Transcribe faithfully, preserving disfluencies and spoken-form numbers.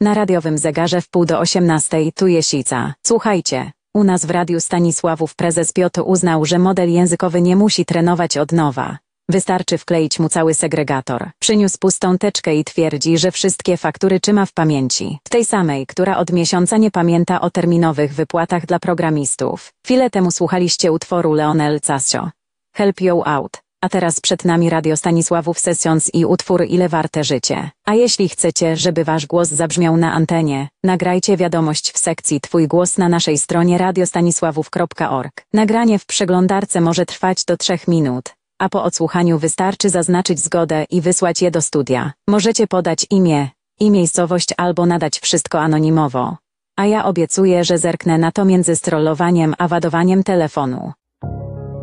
Na radiowym zegarze w pół do osiemnastej, tu Jesica. Słuchajcie, u nas w Radiu Stanisławów prezes Piotr uznał, że model językowy nie musi trenować od nowa. Wystarczy wkleić mu cały segregator. Przyniósł pustą teczkę i twierdzi, że wszystkie faktury trzyma w pamięci. W tej samej, która od miesiąca nie pamięta o terminowych wypłatach dla programistów. Chwilę temu słuchaliście utworu Leonel Cascio. Help You Out. A teraz przed nami Radio Stanisławów Sessions i utwór Ile warte życie. A jeśli chcecie, żeby wasz głos zabrzmiał na antenie, nagrajcie wiadomość w sekcji Twój głos na naszej stronie radiostanisławów kropka org. Nagranie w przeglądarce może trwać do trzech minut, a po odsłuchaniu wystarczy zaznaczyć zgodę i wysłać je do studia. Możecie podać imię i miejscowość albo nadać wszystko anonimowo. A ja obiecuję, że zerknę na to między strollowaniem a wadowaniem telefonu.